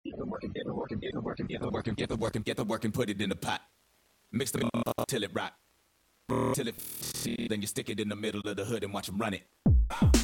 work and put it in the pot. Mix the up till it rock. Till it, then you stick it in the middle of the hood and watch them run it.